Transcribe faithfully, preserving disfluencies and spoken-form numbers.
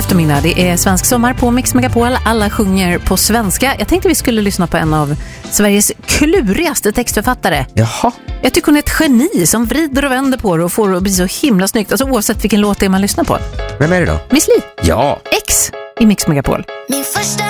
eftermiddag. Det är svensk sommar på Mix Megapol. Alla sjunger på svenska. Jag tänkte vi skulle lyssna på en av Sveriges klurigaste textförfattare. Jaha. Jag tycker hon är ett geni som vrider och vänder på det och får det att bli så himla snyggt. Alltså oavsett vilken låt det är man lyssnar på. Vem är det då? Miss Li. Ja. X i Mix Megapol. Min första